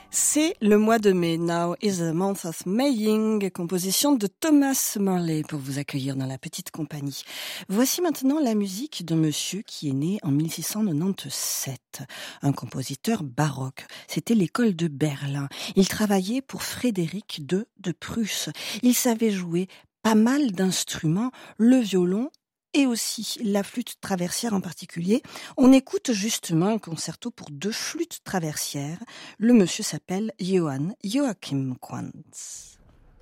C'est le mois de mai. Now is the month of Maying, composition de Thomas Morley pour vous accueillir dans la petite compagnie. Voici maintenant la musique d'un monsieur qui est né en 1697, un compositeur baroque. C'était l'école de Berlin. Il travaillait pour Frédéric II de Prusse. Il savait jouer pas mal d'instruments, le violon et aussi la flûte traversière en particulier. On écoute justement un concerto pour 2 flûtes traversières. Le monsieur s'appelle Johann Joachim Quantz.